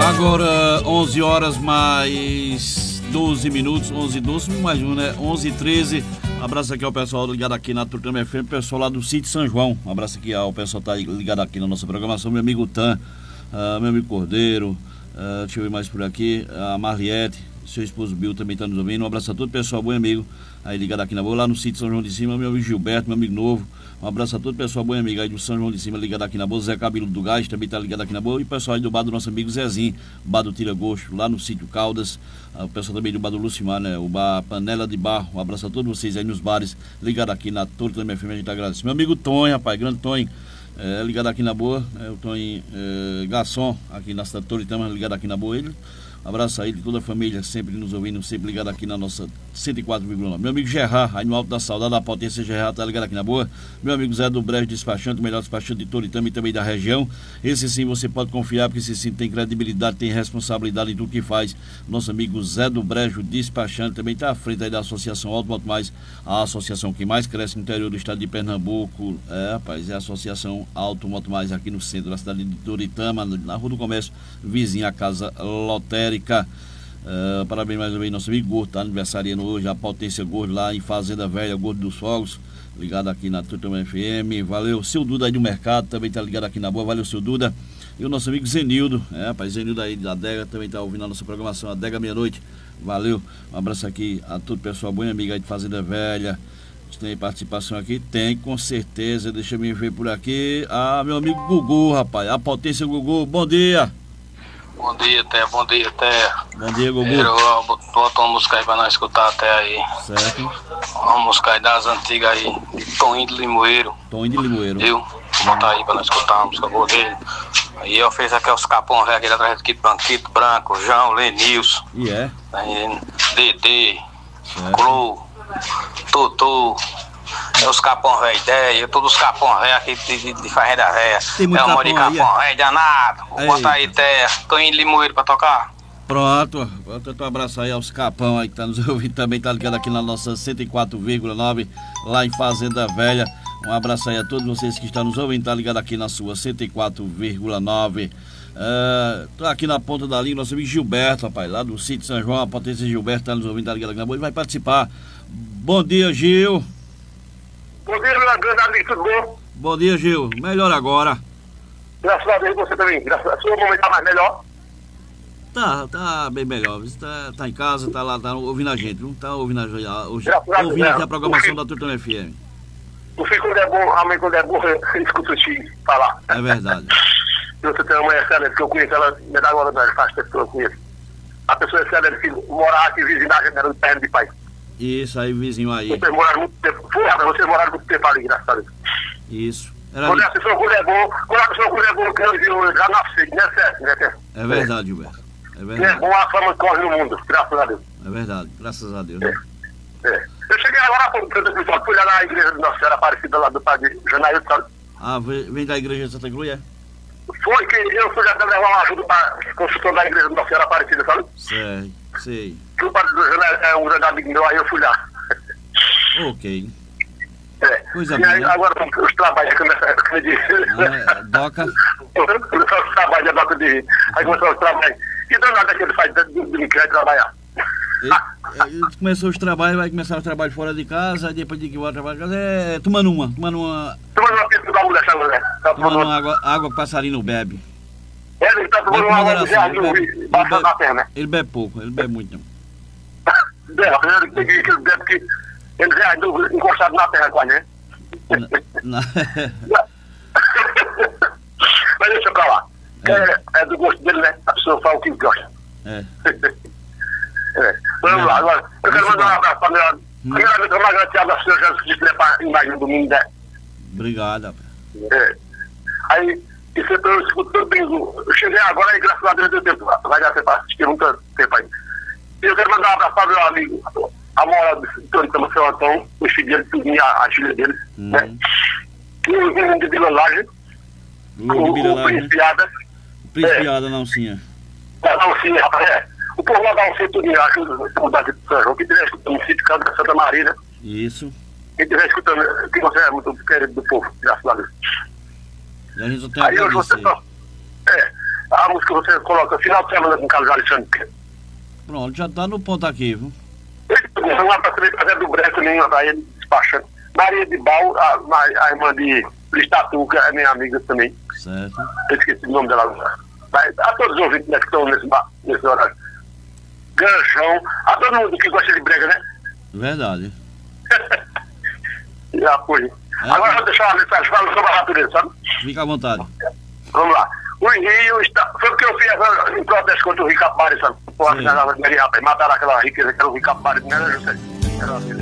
Agora 11 horas mais 12 minutos, 11 12, mais um, né? 11 13. Um abraço aqui ao pessoal ligado aqui na Turitama FM, pessoal lá do sítio São João. Um abraço aqui ao pessoal que tá ligado aqui na nossa programação, meu amigo Tan, meu amigo Cordeiro, deixa eu ver mais por aqui, a Mariette, seu esposo Bill também está nos ouvindo. Um abraço a todo o pessoal, bom amigo, aí ligado aqui na boa, lá no sítio São João de Cima, meu amigo Gilberto, meu amigo Novo. Um abraço a todo o pessoal, bom amigo aí do São João de Cima, ligado aqui na boa. Zé Cabelo do Gás também está ligado aqui na boa. E o pessoal aí do bar do nosso amigo Zezinho, o bar do Tira Gosto, lá no sítio Caldas. O pessoal também do bar do Lucimar, né? O bar Panela de Barro. Um abraço a todos vocês aí nos bares, ligado aqui na Turitama FM, a gente agradece. Meu amigo Tonho, rapaz, grande Tonho, ligado aqui na boa, o Tonho Garçom, aqui na cidade de Turitama, ligado aqui na boa. Ele, um abraço aí de toda a família, sempre nos ouvindo, sempre ligado aqui na nossa 104,9. Meu amigo Gerard, aí no Alto da Saudade, da Potência Gerard, tá ligado aqui na boa. Meu amigo Zé do Brejo Despachante, o melhor despachante de Turitama e também da região. Esse sim você pode confiar, porque esse sim tem credibilidade, tem responsabilidade em tudo que faz. Nosso amigo Zé do Brejo Despachante também está à frente aí da Associação Auto Moto Mais, a associação que mais cresce no interior do estado de Pernambuco. Rapaz, é a Associação Auto Moto Mais aqui no centro da cidade de Turitama, na Rua do Comércio, vizinha à Casa Lotérica. Parabéns mais uma vez, nosso amigo Gordo, tá aniversariando hoje, a Potência Gordo lá em Fazenda Velha, Gordo dos Fogos, ligado aqui na Turitama FM. Valeu, seu Duda aí do mercado, também tá ligado aqui na boa, valeu, seu Duda. E o nosso amigo Zenildo, rapaz, Zenildo aí da Adega, também tá ouvindo a nossa programação, Adega Meia-Noite, valeu. Um abraço aqui a todo o pessoal, bom amigo aí de Fazenda Velha. Tem participação aqui? Tem, com certeza, deixa eu me ver por aqui. Meu amigo Gugu, rapaz, a Potência Gugu, bom dia. Bom dia, Terra. Bom dia, Terra. Bom dia, Gugu. Eu boto uma música aí pra nós escutar até aí. Certo. Uma música aí das antigas aí, de Toninho de Limoeiro. Toninho de Limoeiro. Viu? Botar aí pra nós escutar uma música boa dele. Aí eu fiz aqui os capão velho, aquele atrás aqui, Branquito Branco, João, Lenilson. E é? Aí, Dedê, Clô, Totô. É os capão velho ideia, todos os capão velho aqui de Fazenda Velha. Tem muito capão velho danado. Vou botar aí, Terra. Toninho de Limoeiro pra tocar. Pronto, um abraço aí aos capão aí que tá nos ouvindo, também tá ligado aqui na nossa 104,9 lá em Fazenda Velha. Um abraço aí a todos vocês que estão nos ouvindo, tá ligado aqui na sua 104,9. Tô aqui na ponta da linha, nosso amigo Gilberto, rapaz, lá do sítio São João, a Potência Gilberto tá nos ouvindo, tá ligado aqui na boa, ele vai participar. Bom dia, Gil. Bom dia, meu grande amigo, tudo bom? Bom dia, Gil. Melhor agora. Graças a Deus, você também. A sua mamãe tá mais melhor? Tá bem melhor. Você tá em casa, tá lá, tá ouvindo a gente, não tá ouvindo ouvindo aqui a programação da Turitama FM. O filho, quando é bom, a mãe, quando é bom, escuta o filho falar. É verdade. Você tem uma mãe excelente, que eu conheço ela, me dá agora, faz tempo que eu conheço. A pessoa excelente que mora aqui, vizinha da gente, era do terreno de pai. Isso aí, vizinho aí. Vocês moraram muito tempo. Vocês moraram muito tempo ali, graças a Deus. Isso. Quando a pessoa quando é bom, que eu já nasci, né, certo? Né? É verdade, Gilberto. É É verdade. bom a fama que corre no mundo, graças a Deus. É verdade, graças a Deus. Né? Eu cheguei agora há pouco tempo, pessoal, fui lá na igreja de Nossa Senhora Aparecida, lá do padre Janaíldo, sabe? Vem da igreja de Santa Cruz, é? Foi que eu fui já levar uma ajuda para consultor da igreja de Nossa Senhora Aparecida, sabe? Sei. Que o padre Janaíldo é um grande amigo meu, aí eu fui lá. Ok. Coisa E boa, aí, né? agora os trabalhos que eu disse. Doca. Os trabalhos da Doca de. Aí começou os trabalhos. E do nada que ele faz de quer trabalhar. Ele começou os trabalhos, vai começar os trabalhos fora de casa, aí depois de que volta trabalhar de casa, tomando uma Tomando uma pizza da mulher, essa mulher. tomando uma água que passarinho não bebe. Ele tá tomando uma água de jardim, baixando na perna. Ele bebe pouco, ele bebe muito não. Ele bebe que ele já é encostado na terra quase, né? Mas deixa pra lá. É do gosto dele, né? A pessoa fala o que gosta. Vamos lá, agora. Eu quero mandar um abraço pra minha. Primeiramente, eu vou agradecer ao Senhor Jesus Cristo para imagem no domingo, né? Obrigado. Aí, isso eu escuto todo domingo. Eu cheguei agora e graças a Deus deu tempo. Vai dar tempo para assistir muito tempo aí. E eu quero mandar um abraço para meu amigo, a mora do Turitama, seu Antão, os filhos dele, tudinho, a filha dele, né? E o menino de Vila Laje, o Príncipe Piada. O Príncipe Piada, não, sim. Não, sim, rapaz, o povo lá dá um sítio de ajuda, o daqui do São João, que estiver escutando um sítio de Santa Maria. Isso. Quem estiver escutando, que você é muito querido do povo, graças a Deus. E a gente só tem a agradecer. A música que você coloca final de semana com Carlos Alexandre. Pronto, já tá no ponto aqui, viu? Não lá para saber fazer do Breco nenhuma, tá ele despachando. Maria de Bal, a irmã de Listatuca, é minha amiga também. Certo. Eu esqueci o nome dela. Mas a todos os ouvintes, né, que estão nesse horário. Ganchão, a todo mundo que gosta de brega, né? Verdade. E apoio. Agora eu vou deixar uma mensagem falando sobre a natureza, sabe? Fica à vontade. Vamos lá. O Rio está. Foi porque eu fiz em protesto contra o Rio Capari, sabe? Porra, rapaz, mataram aquela riqueza que era o Rio Capari, não era, José? Era